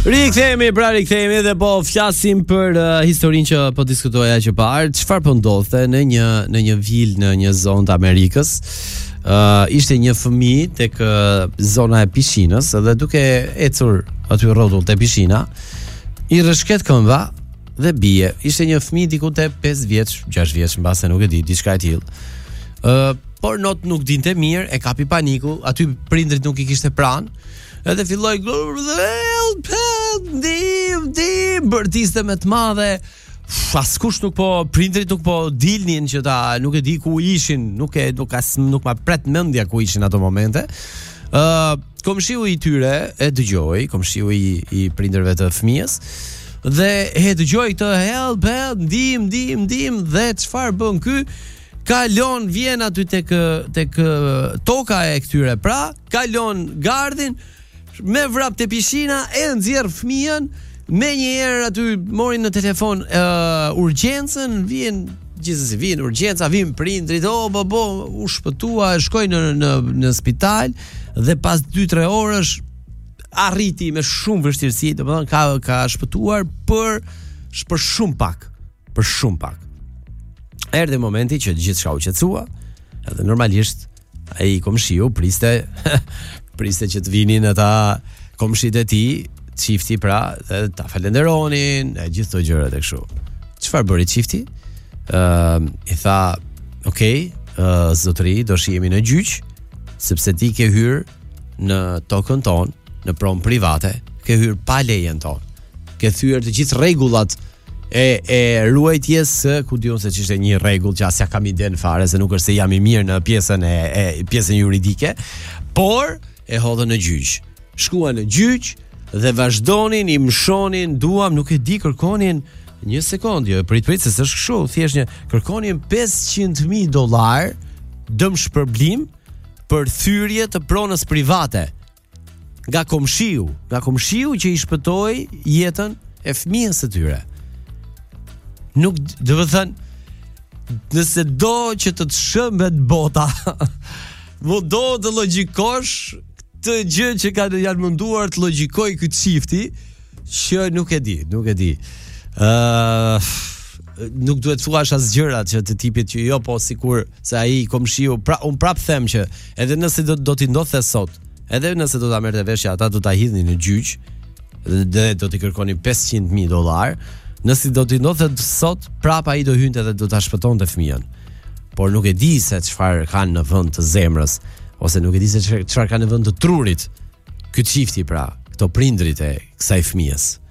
Rikthehemi dhe po flasim për historinë që po diskutoja që parë. Çfarë po ndodhte në një vilë në një zonë të Amerikës? Ishte një fëmijë tek zona e pishinës dhe duke ecur aty rrotull te pishina, i rreshket këmba dhe bie. Ishte një fëmijë diku te 5 vjeç, 6 vjeç, mbase nuk e di, diçka e tillë. Por nuk dinte mirë, e kapi paniku, aty prindrit nuk i kishte pranë. Edhe filloi help, bërtiste me të madhe. Askush nuk po, prindrit nuk po dilnin që ta, nuk e di ku ishin, nuk ma pret mendja ku ishin ato momente. Komshiu i tyre e dëgjoi, komshiu i prindërve të fëmijës, dhe e dëgjoi këtë help, ndim, dhe çfarë bën ky? Kalon, vjen aty tek toka e këtyre, pra kalon gardhin me vrap te pishina, e nxjerr fëmijën, me një herë aty morin në telefon urgjencën, vjen urgjenca, vjen prindrit, u shpëtua, shkoi në spital dhe pas 2-3 orësh arriti me shumë vështirësi, domethënë ka shpëtuar për shumë pak. Erdhi momenti që gjithçka u qetësua, edhe normalisht ai komshiu priste që të vinin ata komshit e tij, çifti pra, dhe ta falenderonin, e gjithë këto gjërat e kështu. Çfarë bëri çifti? I tha, "Okej, zotëri, do shihemi në gjyq, sepse ti ke hyrë në tokën tonë, në pronë private, ke hyrë pa lejen tonë. Ke thyer të gjithë rregullat e ruajtjes, ku diun se ç'ishte një rregull që as ja kam iden fare, se nuk është se jam i mirë në pjesën juridike, por e hodhën në gjyq. Shkuan në gjyq dhe vazhdonin, i mshonin, duam, nuk e di, kërkonin një sekond, jo, prit se s'është kështu, thjesht kërkonin $500,000 dëmshpërblim për thyrje të pronës private nga komshiu që i shpëtoi jetën e fëmijës së tyre. Nuk, do të thënë, nëse do që të shëmbet bota, do të logjikosh të gjë që janë munduar të logjikoj këtë çifti, që nuk e di. Nuk duhet thuash as gjërat që të tipit që jo, po sikur se ai komshiu, un prap them që edhe nëse do t'i ndodhte sot, edhe nëse do ta merrte vesh që ata do ta hidhnin në gjyq dhe do t'i kërkonin $500,000, nëse do t'i ndodhte sot, prap ai do hynte dhe do ta shpëtonte fëmijën. Por nuk e di se çfarë kanë në vend të zemrës, ose nuk e di se çfarë kanë në vend të trurit ky çifti, pra, këto prindrit e kësaj fëmijës.